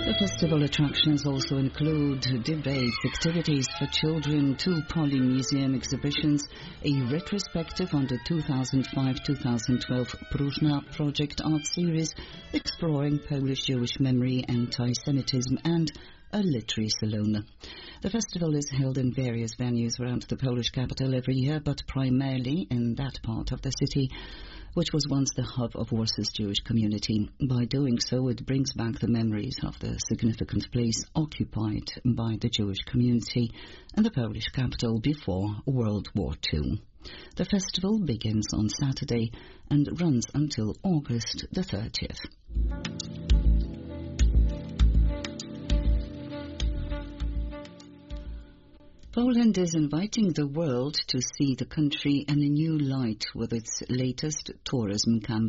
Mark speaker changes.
Speaker 1: The festival attractions also include debates, activities for children, 2 Poly Museum exhibitions, a retrospective on the 2005-2012 Próżnia Project art series exploring Polish Jewish memory, anti-Semitism and a literary salon. The festival is held in various venues around the Polish capital every year, but primarily in that part of the city which was once the hub of Warsaw's Jewish community. By doing so, it brings back the memories of the significant place occupied by the Jewish community in the Polish capital before World War II. The festival begins on Saturday and runs until August the 30th. Poland is inviting the world to see the country in a new light with its latest tourism campaign.